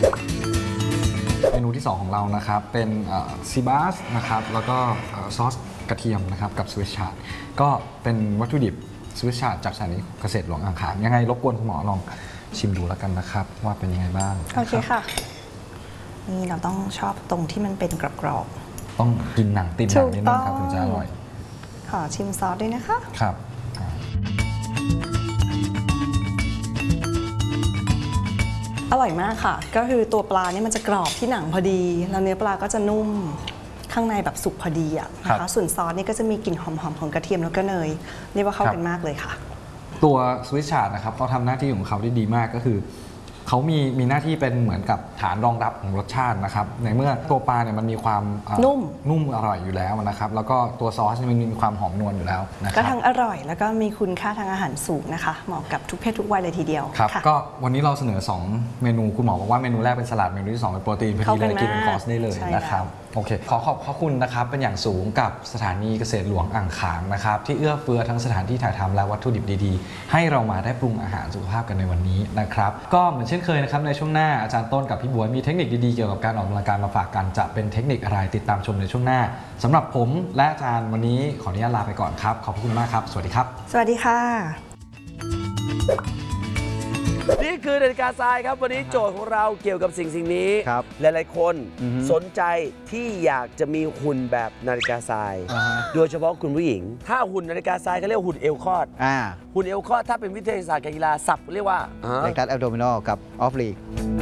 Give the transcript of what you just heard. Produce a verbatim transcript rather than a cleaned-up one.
เมนูที่สองของเรานะครับเป็นซีบาสนะครับแล้วก็ซอสกระเทียมนะครับกับสวิสชาร์ดก็เป็นวัตถุดิบสวิสชาร์ดจากสถานีเกษตรหลวงอ่างขางยังไงรบกวนคุณหมอลองชิมดูแล้วกันนะครับว่าเป็นยังไงบ้างโอเคค่ะนี่เราต้องชอบตรงที่มันเป็นกรอบๆต้องกินหนังติดหนังนิดนึงครับถึงจะอร่อยขอชิมซอสด้วยนะคะครับอร่อยมากค่ะก็คือตัวปลาเนี่ยมันจะกรอบที่หนังพอดีแล้วเนื้อปลาก็จะนุ่มข้างในแบบสุกพอดีอ่ะนะคะส่วนซอสนี่ก็จะมีกลิ่นหอมๆของกระเทียมแล้วก็เนยเรียกว่าเข้ากันมากเลยค่ะตัวสวิสชาร์ดนะครับเขาทำหน้าที่ของเขาได้ดีมากก็คือเขามีมีหน้าที่เป็นเหมือนกับฐานรองรับของรสชาตินะครับในเมื่อตัวปลาเนี่ยมันมีความนุ่มนุ่มอร่อยอยู่แล้วนะครับแล้วก็ตัวซอสมันมีความหอมนวลอยู่แล้วนะครับก็ทั้งอร่อยแล้วก็มีคุณค่าทางอาหารสูงนะคะเหมาะกับทุกเพศทุกวัยเลยทีเดียวครับก็วันนี้เราเสนอสองเมนูคุณหมอบอกว่าเมนูแรกเป็นสลัดเมนูที่สองเป็นโปรตีนพอดีเลยกินเป็นคอร์สได้เลยนะครับโอเคขอขอบพระคุณนะครับเป็นอย่างสูงกับสถานีเกษตรหลวงอ่างขางนะครับที่เอื้อเฟื้อทั้งสถานที่ถ่ายทำและวัตถุดิบดีๆให้เรามาได้ปรุงอาหารสุขภาพกันในวันนี้นะครับก็เหมือนเช่นเคยนะครับในช่วงหน้าอาจารย์ต้นกับพี่บัวมีเทคนิคดีๆเกี่ยวกับการออกกำลังกายมาฝากกันจะเป็นเทคนิคอะไรติดตามชมในช่วงหน้าสำหรับผมและอาจารย์วันนี้ขออนุญาตลาไปก่อนครับขอบคุณมากครับสวัสดีครับสวัสดีค่ะนี่คือนาฬิกาทรายครับวันนี้โจทย์ของเราเกี่ยวกับสิ่งสิ่งนี้หลายๆคนสนใจที่อยากจะมีหุ่นแบบนาฬิกาทรายโดยเฉพาะคุณผู้หญิงถ้าหุ่นนาฬิกาทรายเขาเรียกหุ่นเอวคอดหุ่นเอวคอดถ้าเป็นวิทยาศาสตร์การกีฬาศัพท์เรียกว่าเล็กตัสแอบโดมินอลกับออฟลีก